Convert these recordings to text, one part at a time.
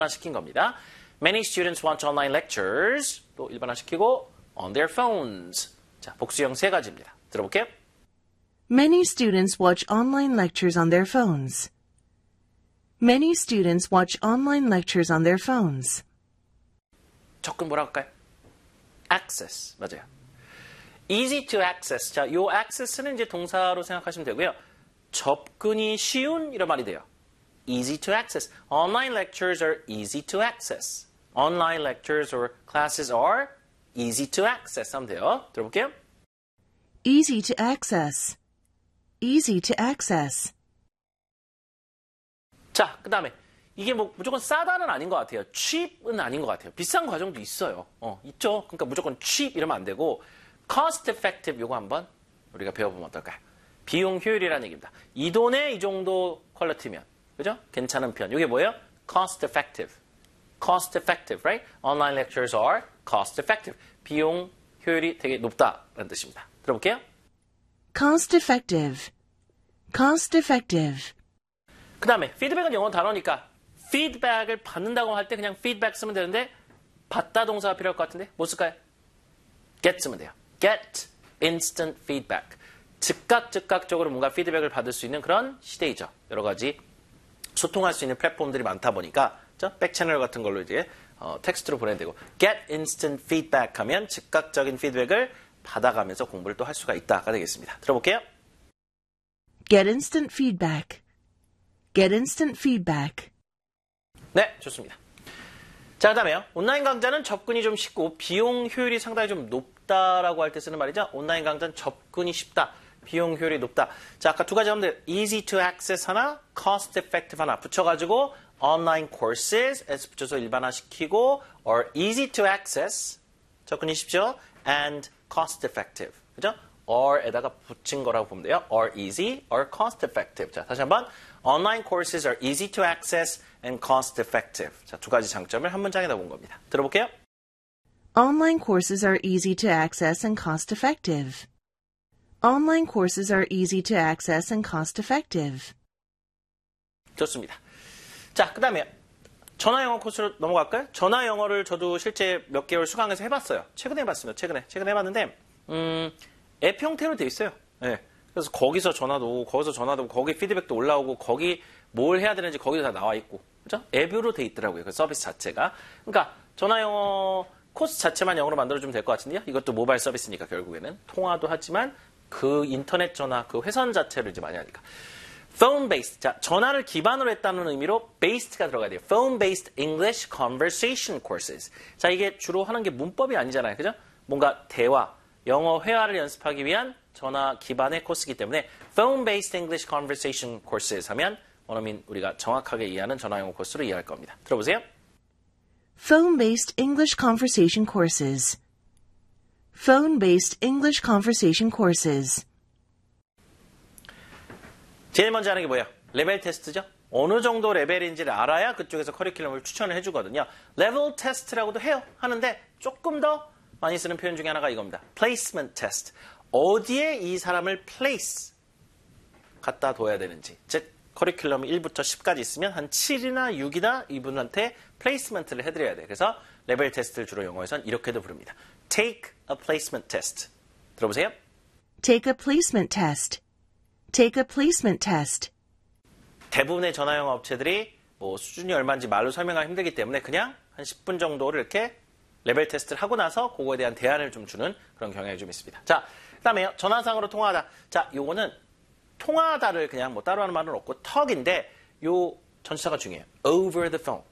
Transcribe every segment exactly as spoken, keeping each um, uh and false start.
시킨 겁니다. Many students watch online lectures. 또 일반화시키고 on their phones. 자, 복수형 세 가지입니다. 들어볼게요. Many students watch online lectures on their phones. Many students watch online lectures on their phones. 접근 뭐라고 할까요? access. 맞아요. easy to access. 자, 요 access는 이제 동사로 생각하시면 되고요. 접근이 쉬운 이런 말이 돼요. easy to access. Online lectures are easy to access. Online lectures or classes are easy to access 하면 돼요. 들어볼게요. Easy to access. Easy to access. 자, 그 다음에 이게 뭐 무조건 싸다는 아닌 것 같아요. cheap은 아닌 것 같아요. 비싼 과정도 있어요. 어, 있죠. 그러니까 무조건 cheap 이러면 안 되고 cost effective 요거 한번 우리가 배워보면 어떨까요? 비용 효율이라는 얘기입니다. 이 돈에 이 정도 퀄리티면 그죠? 괜찮은 편. 이게 뭐예요? cost effective. cost effective, right? Online lectures are cost effective. 비용 효율이 되게 높다라는 뜻입니다. 들어볼게요. Cost effective. Cost effective. 그 다음에 피드백은 영어 단어니까 피드백을 받는다고 할 때 그냥 피드백 쓰면 되는데 받다 동사가 필요할 것 같은데 뭐 쓸까요? get 쓰면 돼요. get instant feedback. 즉각 즉각적으로 뭔가 피드백을 받을 수 있는 그런 시대이죠. 여러 가지 소통할 수 있는 플랫폼들이 많다 보니까 백채널 같은 걸로 이제 어, 텍스트로 보내되고 get instant feedback 하면 즉각적인 피드백을 받아가면서 공부를 또 할 수가 있다가 되겠습니다. 들어볼게요. Get instant feedback. Get instant feedback. 네, 좋습니다. 자, 그 다음에요. 온라인 강좌는 접근이 좀 쉽고 비용 효율이 상당히 좀 높다라고 할 때 쓰는 말이죠. 온라인 강좌는 접근이 쉽다. 비용 효율이 높다. 자, 아까 두 가지 하면 easy to access 하나, cost effective 하나 붙여가지고 online courses s 붙여서 일반화시키고 or easy to access 접근이 쉽죠. and cost effective. 그죠? or에다가 붙인 거라고 보면 돼요. or easy or cost effective. 자, 다시 한번 online courses are easy to access and cost effective. 자, 두 가지 장점을 한 문장에다 본 겁니다. 들어볼게요. Online courses are easy to access and cost effective. Online courses are easy to access and cost effective. 좋습니다. 자, 그 다음에 전화 영어 코스로 넘어갈까요? 전화 영어를 저도 실제 몇 개월 수강해서 해봤어요. 최근에 해봤습니다. 최근에. 최근에 해봤는데 음, 앱 형태로 돼 있어요. 네. 그래서 거기서 전화도 거기서 전화도 거기 피드백도 올라오고 거기 뭘 해야 되는지 거기서 다 나와 있고 그죠? 앱으로 돼 있더라고요. 그 서비스 자체가. 그러니까 전화 영어 코스 자체만 영어로 만들어주면 될 것 같은데요. 이것도 모바일 서비스니까 결국에는 통화도 하지만 그 인터넷 전화 그 회선 자체를 이제 많이 하니까. phone based. 자, 전화를 기반으로 했다는 의미로 based가 들어가야 돼요. phone based English conversation courses. 자, 이게 주로 하는 게 문법이 아니잖아요. 그죠? 뭔가 대화, 영어 회화를 연습하기 위한 전화 기반의 코스이기 때문에 phone based English conversation courses 하면 원어민 우리가 정확하게 이해하는 전화 영어 코스로 이해할 겁니다. 들어보세요. Phone based English conversation courses. Phone based English conversation courses. 제일 먼저 하는 게 뭐예요? 레벨 테스트죠? 어느 정도 레벨인지를 알아야 그쪽에서 커리큘럼을 추천을 해주거든요. 레벨 테스트라고도 해요. 하는데 조금 더 많이 쓰는 표현 중에 하나가 이겁니다. placement test. 어디에 이 사람을 place 갖다 둬야 되는지. 즉 커리큘럼이 일부터 십까지 있으면 한 칠이나 육이나 이분한테 placement를 해드려야 돼요. 그래서 레벨 테스트를 주로 영어에서는 이렇게도 부릅니다. take a placement test. 들어보세요. Take a placement test. Take a placement test. 대부분의 전화영어 업체들이 뭐 수준이 얼마인지 말로 설명하기 힘들기 때문에 그냥 한 십 분 정도를 이렇게 레벨 테스트를 하고 나서 그거에 대한 대안을 좀 주는 그런 경향이 좀 있습니다. 자, 그 다음에 전화상으로 통화하다. 자, 요거는 통화하다를 그냥 뭐 따로 하는 말은 없고 턱인데 요 전치사가 중요해요. over the phone.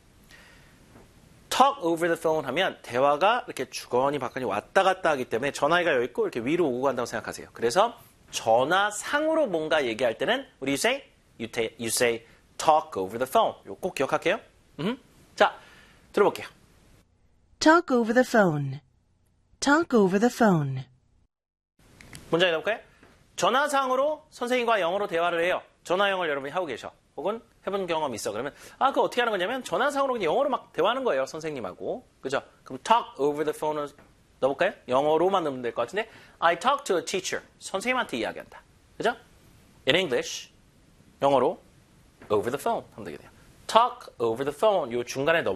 talk over the phone 하면 대화가 이렇게 주거니 받거니 왔다 갔다 하기 때문에 전화기가 여기 있고 이렇게 위로 오고 간다고 생각하세요. 그래서 전화상으로 뭔가 얘기할 때는 what do you say? You, ta- you say talk over the phone. 이거 꼭 기억할게요. 음. 자, 들어볼게요. Talk over the phone. Talk over the phone. 문장 읽어볼까요? 전화상으로 선생님과 영어로 대화를 해요. 전화 영어를 여러분이 하고 계셔. 혹은 해본 경험이 있어. 그러면 아, 그거 어떻게 하는 거냐면 전화상으로 그냥 영어로 막 대화하는 거예요. 선생님하고. 그죠? 그럼 talk over the phone을 넣어볼까요? 영어로만 넣으면 될 것 같은데 I talk to a teacher. 선생님한테 이야기한다. 그죠? In English. 영어로 over the phone 하면 되게 돼요. talk over the phone. 요 중간에